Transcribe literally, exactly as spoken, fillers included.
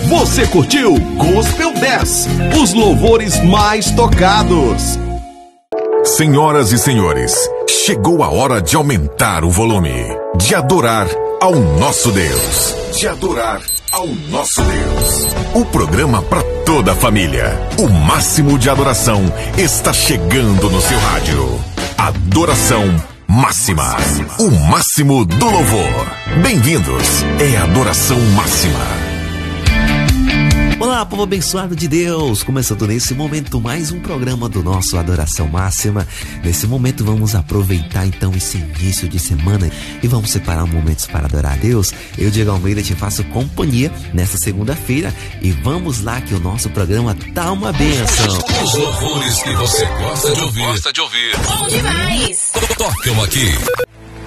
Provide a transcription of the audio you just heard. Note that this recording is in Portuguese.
Você curtiu Gospel dez, os louvores mais tocados. Senhoras e senhores, chegou a hora de aumentar o volume, de adorar ao nosso Deus, de adorar ao nosso Deus. O programa para toda a família, o máximo de adoração está chegando no seu rádio. Adoração Máxima, o máximo do louvor. Bem-vindos, é Adoração Máxima. Olá, povo abençoado de Deus! Começando nesse momento mais um programa do nosso Adoração Máxima. Nesse momento vamos aproveitar então esse início de semana e vamos separar momentos para adorar a Deus. Eu, Diego Almeida, te faço companhia nesta segunda-feira e vamos lá que o nosso programa tá uma bênção. Os louvores que você gosta de ouvir. Gosta de ouvir. Bom demais! Tocam aqui